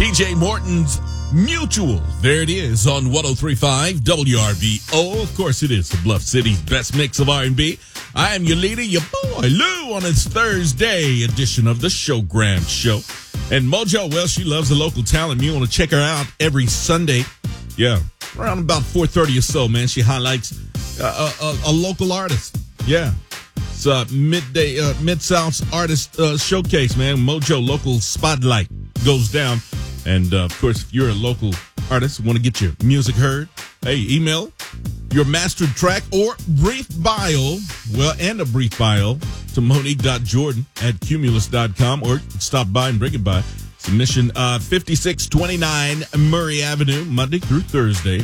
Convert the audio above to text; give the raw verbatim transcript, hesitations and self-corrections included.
D J Morton's Mutual. There it is on one oh three point five W R V O. Of course, it is the Bluff City's best mix of R and B. I am your leader, your boy Lou, on this Thursday edition of the Showgram Show. And Mojo, well, she loves the local talent. You want to check her out every Sunday. Yeah, around about four thirty or so, man. She highlights uh, a, a, a local artist. Yeah. It's uh, midday, uh, Mid-South Artist uh, Showcase, man. Mojo Local Spotlight goes down. And, uh, of course, if you're a local artist, want to get your music heard, hey, email your mastered track or brief bio, well, and a brief bio to monique dot jordan at cumulus dot com, or stop by and bring it by. Submission uh, fifty-six twenty-nine Murray Avenue, Monday through Thursday